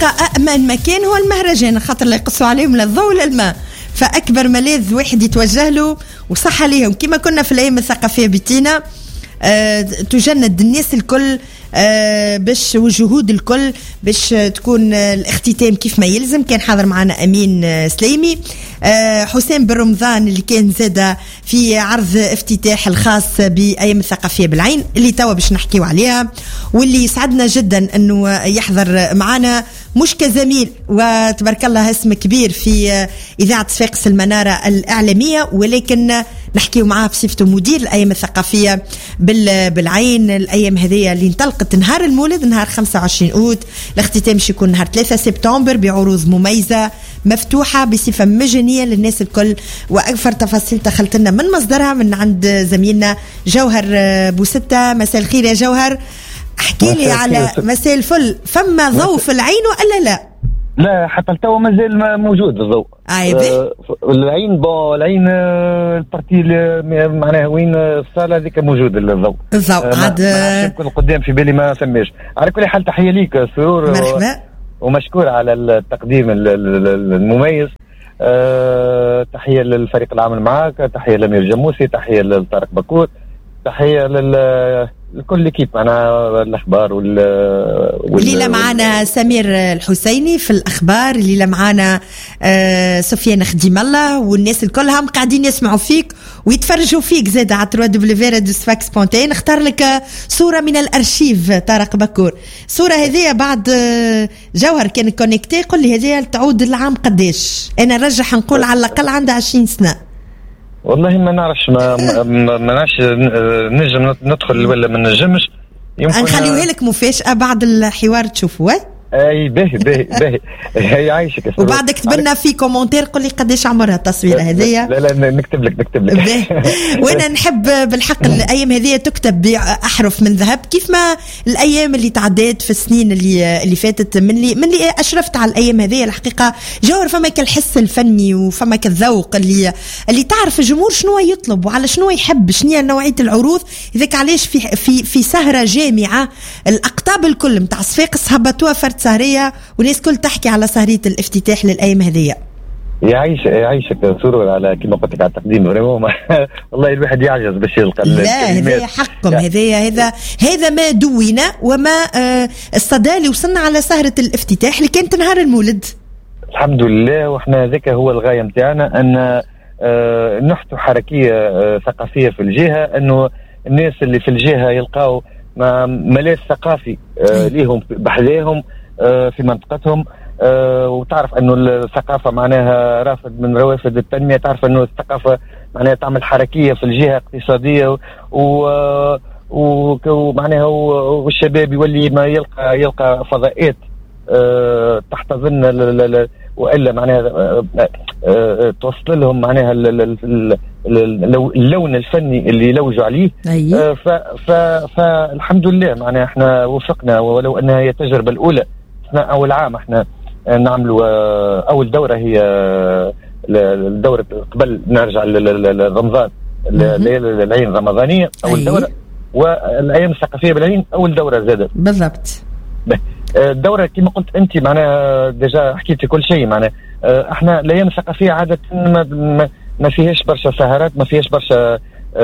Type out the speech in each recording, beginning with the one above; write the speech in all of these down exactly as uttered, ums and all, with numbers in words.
الحقيقة أأمن مكان هو المهرجان، خاطر لا يقصوا عليهم لا الضوء ولا الماء، فأكبر ملاذ واحد يتوجه له وصح عليهم كما كنا في الأيام الثقافية بتينا. أه تجند الناس الكل أه باش والجهود الكل باش تكون الاختتام كيف ما يلزم. كان حاضر معنا أمين سليمي، أه حسين بن رمضان اللي كان زاد في عرض افتتاح الخاص بأيام الثقافية بالعين اللي توا باش نحكيو عليها، واللي يسعدنا جدا أنه يحضر معنا مش كزميل وتبارك الله اسم كبير في إذاعة صفاقس المنارة الإعلامية، ولكن نحكيو معاه بصفته مدير الأيام الثقافية بالعين. الأيام هذه اللي انطلقت نهار المولد نهار خمسة وعشرين أوت، الاختتام شي يكون نهار ثلاثة سبتمبر بعروض مميزة مفتوحة بصفة مجانية للناس الكل. وأكثر تفاصيل دخلت لنا من مصدرها من عند زميلنا جوهر بوستة. مساء الخير يا جوهر، احكي لي على مساء الفل، فما ضوء في العين ولا لا؟ لا حتى التو مازال موجود الضوء. آه العين بو العين البارتي معناها وين الصاله هذيك موجود الضوء. الضوء عاد يمكن قدام في بالي ما فماش. على كل حال تحيه ليك سرور، مرحبا ومشكور على التقديم المميز. أه تحيه للفريق العمل معاك، تحيه لأمير جموسي، تحيه لطارق بكور، تحيه لل لكل كيف معنا الأخبار وال الليلة معنا سمير الحسيني في الأخبار، الليلة معنا آه سفيان خديم الله، والناس الكلهم قاعدين يسمعوا فيك ويتفرجوا فيك زاد على دبليو دبليو دبليو دوت صفاقس دوت إيه. نختار لك صورة من الأرشيف طارق بكور. صورة هذه بعد جوهر كان كونكتي، قل لي هذه تعود العام قديش؟ أنا نرجح نقول على الأقل عندها عشرين سنة. والله ما نعرفش ما ما نعرفش نجم ندخل ولا ما نجمش. يمكن نخليوها لك مفاجأة بعد الحوار تشوفوه. اي باهي باهي باهي هي عايشك. وبعد كتب لنا في كومنتير قل لي قداش عمرها التصويره هذه. لا لا نكتب لك نكتب لك وانا نحب بالحق الايام هذه تكتب باحرف من ذهب كيف ما الايام اللي تعدات في السنين اللي اللي فاتت. من اللي من اللي اشرفت على الايام هذه الحقيقه جوهر فما كالحس الفني وفما كالذوق اللي اللي تعرف الجمهور شنو يطلب وعلى شنو يحب، شنو نوعيه العروض. اذاك علاش في في في سهره جامعه الاقطاب الكل نتاع صفاقس هبطوها فرد سهرية والناس كل تحكي على سهرية الافتتاح للأيام هذه. يعيش يعيشك سرور على كما قلت لك على التقديم فريمون. والله الواحد يعجز باش يلقى. لا هذا حقكم، هذا هذا هذا ما دوينا وما آه الصدى اللي وصلنا على سهرة الافتتاح اللي كانت نهار المولد. الحمد لله، واحنا ذاك هو الغاية متاعنا أن آه نحتو حركية آه ثقافية في الجهة، أنه الناس اللي في الجهة يلقاو ملاذ ثقافي آه ليهم بحذاهم آه في منطقتهم. آه وتعرف انه الثقافه معناها رافد من روافد التنميه، تعرف انه الثقافه معناها تعمل حركيه في الجهه اقتصاديه ومعناها والشباب يولي ما يلقى يلقى فضاءات آه تحتضن والا معناها آه آه توصل لهم معناها اللون الفني اللي يلوجوا عليه. أيه. آه فالحمد لله معناها احنا وفقنا، ولو انها هي التجربه الاولى. احنا اول عام احنا نعملوا اول دوره هي الدوره قبل نرجع لرمضان العين الرمضانيه اول أيه. دوره، والايام الثقافيه بالعين اول دوره زادت بالضبط. الدوره كما قلت انت معناها ديجا حكيتي كل شيء. معناها احنا الايام الثقافيه عاده ما, ما فيهاش برشا سهرات، ما فيهاش برشا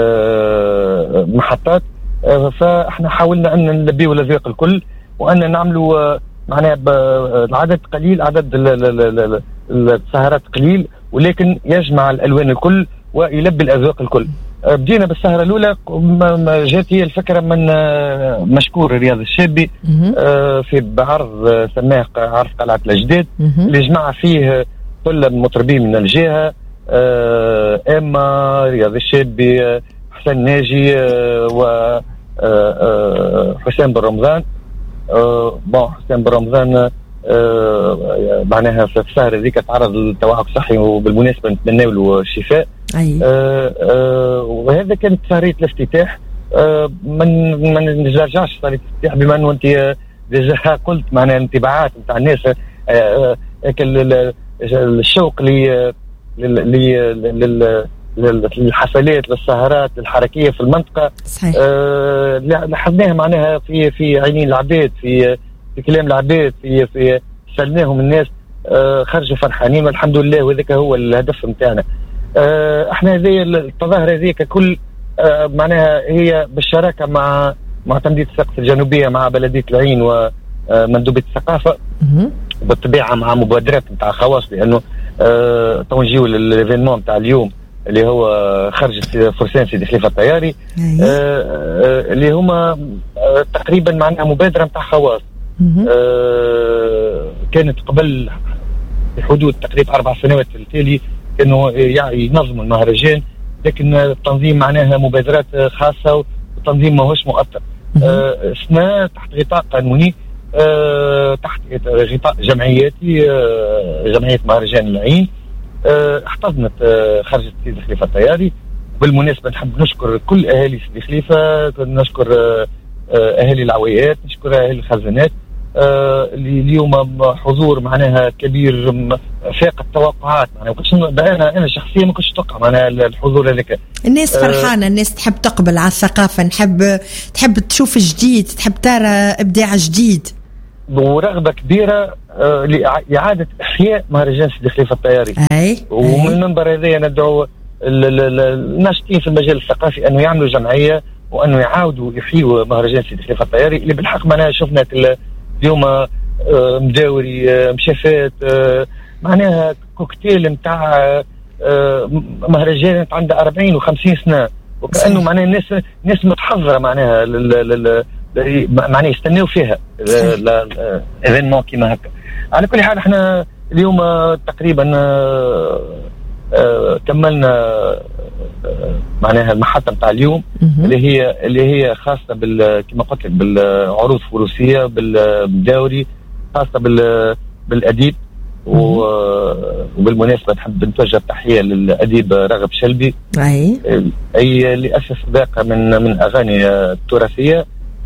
محطات، فاحنا حاولنا ان نلبيوا الاذواق الكل وان نعملوا معناها العدد قليل، عدد السهرات قليل، ولكن يجمع الالوان الكل ويلبي الاذواق الكل. بدينا بالسهره الاولى، جات هي الفكره من مشكور رياض الشابي في بعرض سماه عرض قلعه الاجداد اللي جمع فيه كل مطربين من الجهه، اما رياض الشابي، حسن ناجي، و حسين بن رمضان. أه بون حسين بن رمضان أه معناها في السهرة ذيك تعرض للتوعك الصحي، وبالمناسبة نتمنى له الشفاء. أيه. أه أه وهذا كانت سهرية الافتتاح. أه من من نرجعش سهرية الافتتاح بما انه انت ديجا قلت معناها انطباعات نتاع الناس. أه أه الشوق لي للحفلات للسهرات الحركيه في المنطقه. صحيح. آه لاحظناها معناها في في عينين العباد، في في كلام العباد، في في سلناهم الناس آه خرجوا فرحانين والحمد لله، وذاك هو الهدف نتاعنا. آه احنا هذه التظاهره هذه ككل آه معناها هي بالشراكه مع مع تمديد السقف الجنوبيه مع بلديه العين ومندوبيه الثقافه، بالطبيعه مع مبادرات نتاع خواص، لانه آه تو نجيو للايفينمون نتاع اليوم اللي هو خرج فرسان سيدي خليفه الطياري آه آه اللي هما آه تقريبا معناها مبادره نتاع خواص آه كانت قبل في حدود تقريبا اربع سنوات التالي كانوا يعني ينظموا المهرجان، لكن التنظيم معناها مبادرات خاصه والتنظيم ماهوش مؤثر. آه سنه تحت غطاء قانوني آه تحت غطاء جمعياتي آه جمعيه مهرجان العين آه احتضنت آه خرجة سيدي خليفه الطياري. بالمناسبه نحب نشكر كل اهالي سيدي خليفه، نشكر آه اهالي العويات، نشكر اهالي الخزانات آه اللي اليوم حضور معناها كبير فاق التوقعات. معناها انا انا شخصيا ما كنتش اتوقع معناها الحضور هذاك. الناس فرحانه آه الناس تحب تقبل على الثقافه، نحب تحب تشوف جديد، تحب ترى ابداع جديد ورغبه كبيره آه لاعاده احياء مهرجان سيدي خليفه الطياري. اي ومن المنبر هذا ندعو الناشطين في المجال الثقافي انه يعملوا جمعيه وانه يعاودوا يحيوا مهرجان سيدي خليفه الطياري اللي بالحق معناها شفنا اليوم آه مداوري آه مشافات آه معناها كوكتيل نتاع آه مهرجانات عندها أربعين وخمسين سنه، وكانه معناها الناس ناس متحضره معناها معناها يستناو فيها ايفينمون كيما هكا. على كل حال احنا اليوم آه تقريبا آه آه كملنا آه معناها المحطه نتاع اليوم اللي هي اللي هي خاصه بال كما قلت لك بالعروض الفروسيه بالمداوري، خاصه بال بالاديب. وبالمناسبه نحب نتوجه تحيه للاديب راغب شلبي اي اي اللي اسس باقه من من اغاني التراثيه.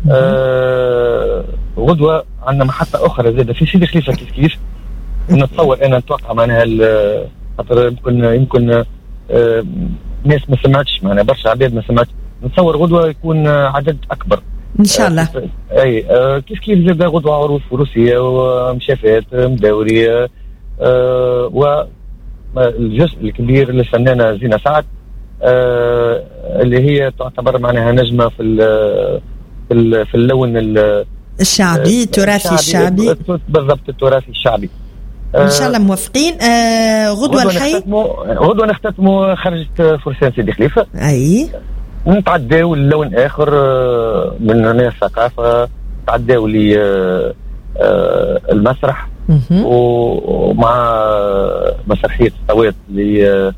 آه غدوه عندنا محطه اخرى زاده في سيدي خليفه كيف كيف نتصور انا نتوقع معناها خاطر يمكن يمكن آه ناس ما سمعتش معنا برشا عباد ما سمعتش، نتصور غدوه يكون عدد اكبر ان شاء الله. آه اي آه كيف كيف زاد غدوه عروض فروسيه ومشافات مداوريه آه والجزء الكبير للفنانه زينه سعد آه اللي هي تعتبر معناها نجمه في في, في اللون الشعبي التراثي الشعبي بالضبط التراثي الشعبي. ان شاء الله موافقين. آه غدوه الحي غدوه نختتموا خرجت فرسان سيدي خليفه اي ونتعداو للون اخر من الثقافه، نتعداو ل المسرح ومع مسرحيه الصوات ل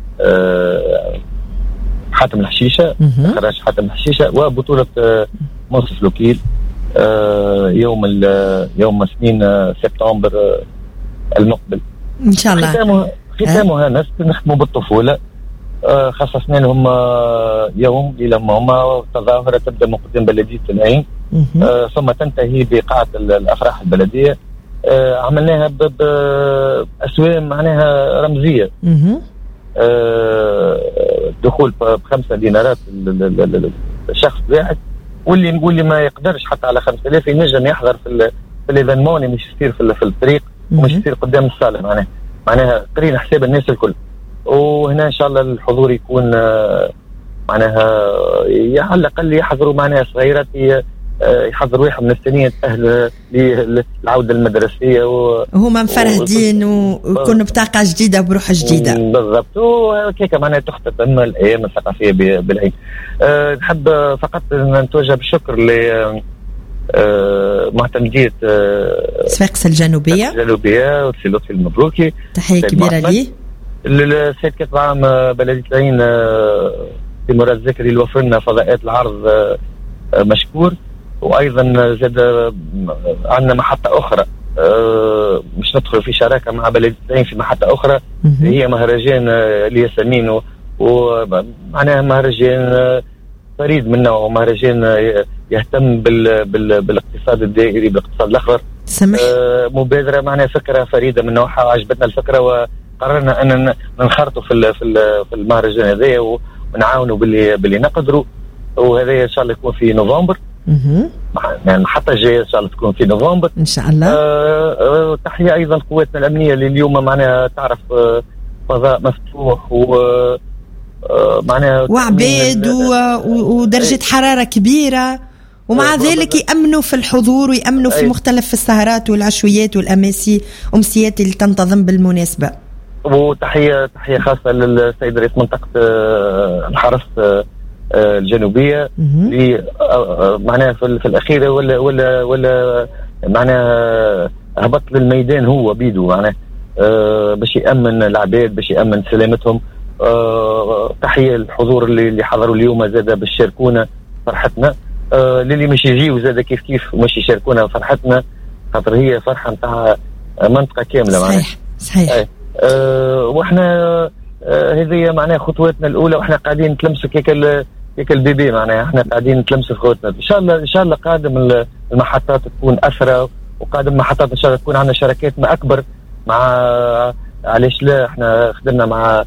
حاتم الحشيشه، خراج حاتم الحشيشه، وبطوله منصف لوكيل يوم يوم اثنين سبتمبر المقبل ان شاء الله. ختامها ختامها ناس نختموا بالطفوله آه خصصنا لهم آه يوم لما هما تظاهره تبدا من قدام بلديه العين آه ثم تنتهي بقاعه الافراح البلديه. آه عملناها باسوام معناها رمزيه آه دخول بخمسه دينارات الشخص واحد، واللي واللي ما يقدرش حتى على خمسة آلاف ينجم يحضر في في الايفينمون اللي مش يصير في, في الطريق ومش يصير قدام الصاله معناها معناها قرينا حساب الناس الكل. وهنا ان شاا الله الحضور يكون معناها على الاقل يحضروا معناها صغيرات يحضروا روحهم نفسيا تأهل للعوده المدرسيه وهما مفرهدين ويكونوا بطاقه جديده وبروح جديده بالضبط. وهيك معناها تختتم الايام الثقافيه بالعين. أه نحب فقط نتوجه بالشكر ل أه معتمديه أه صفاقس الجنوبيه الجنوبيه وسي لطفي المبروكي، تحيه كبيره ليه. السيد كاتب عام بلديه العين في مراد زكري اللي وفر لنا فضاءات العرض أه مشكور. وايضا زاد عندنا محطه اخرى أه مش ندخل في شراكه مع بلديه العين في محطه اخرى هي مهرجان الياسمين، ومعناها مهرجان فريد من نوعه، مهرجان يهتم بال بال بالاقتصاد الدائري بالاقتصاد الاخضر. سمح أه مبادره معناها فكره فريده من نوعها وعجبتنا الفكره، وقررنا ان ننخرطوا في في المهرجان هذايا ونعاونوا باللي باللي نقدروا. وهذا ان شاء الله يكون في نوفمبر يعني المحطه الجايه ان شاء الله تكون في نوفمبر ان شاء الله. آه آه تحيه ايضا قواتنا الامنيه اللي اليوم معناها تعرف آه فضاء مفتوح و آه معناها وعباد ودرجه حراره كبيره، ومع آه ذلك يأمنوا في الحضور ويأمنوا في مختلف السهرات والعشويات والأماسي أمسيات اللي تنتظم بالمناسبة. وتحية تحية خاصة للسيد رئيس منطقة الحرس الجنوبية اللي معناها في, في الأخيرة ولا ولا ولا معناها هبط للميدان هو بيدو معناه باش يأمن العباد باش يأمن سلامتهم. تحية الحضور اللي حضروا اليوم زاد باش يشاركونا فرحتنا. آه للي مش يجيو زاد كيف كيف مش يشاركونا فرحتنا خاطر هي فرحة نتاع منطقة كاملة. صحيح صحيح. آه واحنا آه هذه معناها خطواتنا الأولى واحنا قاعدين نتلمسوا كيك كيك البيبي معناها احنا قاعدين نتلمسوا خطواتنا. إن شاء الله إن شاء الله قادم المحطات تكون أسرع وقادم المحطات إن شاء الله تكون عندنا شركات ما أكبر مع علاش لا احنا خدمنا مع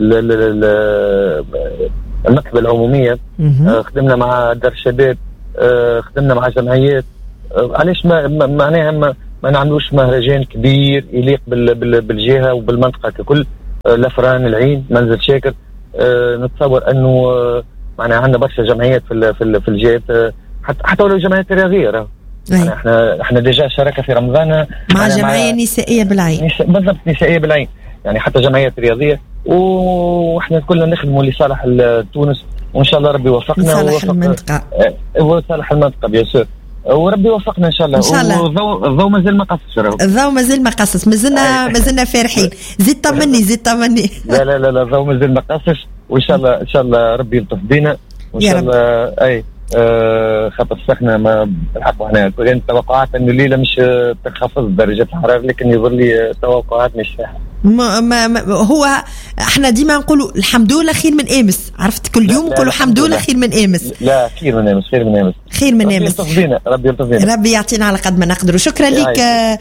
المكتبة العمومية آه خدمنا مع دار الشباب آه خدمنا مع جمعيات آه علاش ما معناها ما, ما نعملوش مهرجان كبير يليق بال بال بالجهة وبالمنطقة ككل. آه لفران العين منزل شاكر آه نتصور انه آه معناها عندنا برشا جمعيات في ال في, ال في الجهات آه حتى حتى ولو جمعيات رياضية راه يعني احنا احنا ديجا شراكة في رمضان مع جمعية مع نسائية بالعين بالضبط نسائية بالعين يعني حتى جمعيات رياضية واحنا كلنا نخدموا لصالح تونس وان شاء الله ربي يوفقنا لصالح المنطقه وصالح المنطقه بيسير وربي يوفقنا ان شاء الله. والضوء الضوء مازال ما قصش الضوء مازال ما قصش مازلنا مازلنا فرحين. زيد طمني زيد طمني. لا لا لا الضوء مازال ما قصش وان شاء الله ان شاء الله ربي يلطف بينا وان شاء الله اي آه خاطر سخنه ما بالحق احنا كانت توقعات انه الليله مش تنخفض درجه الحراره لكن يظل لي توقعات مش صحيحه. ما, ما, ما هو احنا ديما نقولوا الحمد لله خير من امس عرفت كل يوم نقولوا الحمد لله خير من امس. لا خير من امس خير من امس خير من امس ربي يلطف بينا ربي يلطف بينا ربي يعطينا على قد ما نقدروا. شكرا لك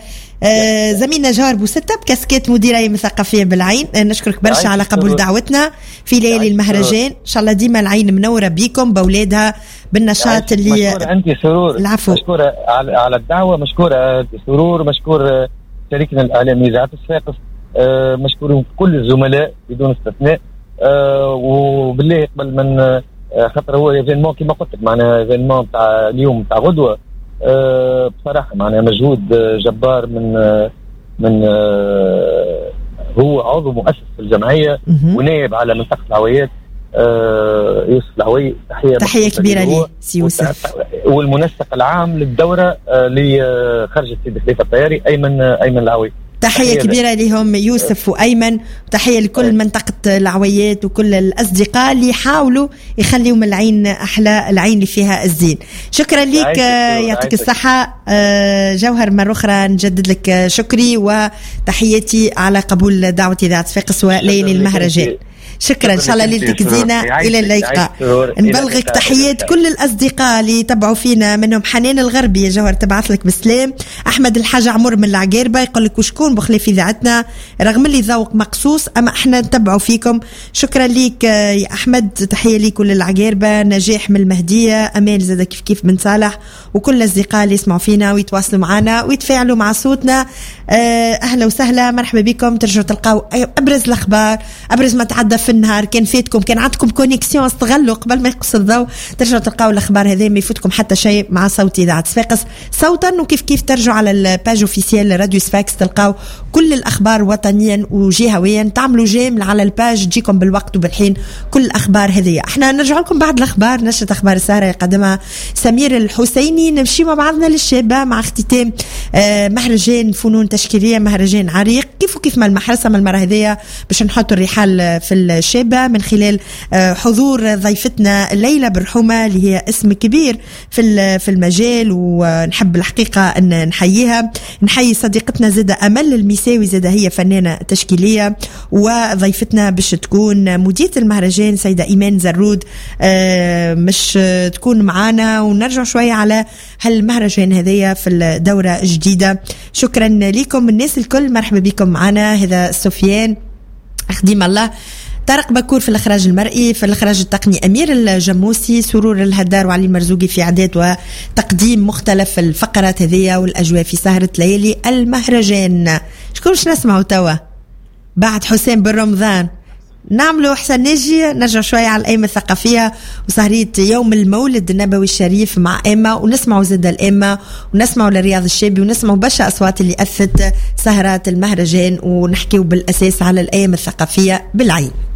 آه زميلنا جار بوستة بكاسكيت مديرة الثقافية بالعين. آه نشكرك برشا على قبول دعوتنا في ليالي المهرجان. ان شاء الله ديما العين منورة بيكم بأولادها بالنشاط اللي مشكورة انت سرور. العفو. مشكورة على الدعوة مشكورة انت سرور مشكور شريكنا الإعلامي إذاعة الصفاقس آه مشكورين كل الزملاء بدون استثناء آه وبالله قبل من آه خاطر هو ايفينمون كما قلت لك معناها ايفينمون تاع اليوم تاع غدوه آه بصراحه معناها مجهود آه جبار من آه من آه هو عضو مؤسس في الجمعيه ونائب على منطقه العويات آه يوسف العوي. تحيه تحيه كبيره لي سي يوسف. والمنسق العام للدوره آه لخرج السيد خليفه الطياري ايمن آه ايمن العوي. تحية كبيرة لهم يوسف وأيمن وتحية لكل منطقة العويات وكل الأصدقاء اللي يحاولوا يخليوا من العين أحلى العين اللي فيها الزين. شكرا لك يعطيك الصحة جوهر. مرة أخرى نجدد لك شكري وتحياتي على قبول دعوة إذاعة صفاقس وليالي المهرجان. شكرا ان شاء الله ليلتك زينه الى اللقاء. نبلغك تحيات كل الاصدقاء اللي يتبعوا فينا منهم حنان الغربي يا جوهر تبعث لك بسلام. احمد الحاج عمر من العقيربه يقول لك وشكون بخلي في اذاعتنا رغم اللي ذوق مقصوص اما احنا نتبعوا فيكم. شكرا ليك يا احمد. تحيه لي كل العقيربه. نجاح من المهديه امال زاد كيف كيف بن صالح وكل الاصدقاء اللي يسمعوا فينا ويتواصلوا معنا ويتفاعلوا مع صوتنا. اهلا وسهلا مرحبا بكم. ترجعوا تلقاو ابرز الاخبار ابرز ما تعدى في النهار. كان فاتكم كان عندكم كونيكسيون استغلوا قبل ما يقص الضوء ترجعوا تلقاو الاخبار هذه ما يفوتكم حتى شيء مع صوت اذاعه صفاقس صوتا. وكيف كيف ترجعوا على الباج اوفيسيال راديو صفاقس تلقاو كل الاخبار وطنيا وجهويا. تعملوا جيم على الباج تجيكم بالوقت وبالحين كل الاخبار هذه. احنا نرجع لكم بعد الاخبار نشره اخبار السهره يقدمها سمير الحسيني. نمشي مع بعضنا للشابه مع اختتام آه مهرجان فنون تشكيليه مهرجان عريق كيف وكيف ما المحرسه من المره هذه باش نحطوا الرحال في الشابه من خلال حضور ضيفتنا الليلة برحومة اللي هي اسم كبير في في المجال ونحب الحقيقة أن نحييها. نحيي صديقتنا زادة أمل المساوي زادة هي فنانة تشكيلية وضيفتنا باش تكون مديرة المهرجان سيدة إيمان زرود مش تكون معانا ونرجع شوية على هالمهرجان هذية في الدورة الجديدة. شكرا لكم الناس الكل مرحبا بكم معنا. هذا سفيان أخديم الله طارق بكور في الإخراج المرئي، في الإخراج التقني أمير الجموسي، سرور الهدار وعلي المرزوقي في إعداد وتقديم مختلف الفقرات هذية والأجواء في سهرة ليالي المهرجان. شكون باش نسمعوا توا بعد حسين بن رمضان؟ نعملوا حسن نجي نرجع شوية على الأئمة الثقافية وسهرية يوم المولد النبوي الشريف مع إما، ونسمعوا زد الإما، ونسمعوا لرياض الشابي، ونسمعوا برشا أصوات اللي أثت سهرات المهرجان، ونحكيوا بالأساس على الأئمة الثقافية بالعين.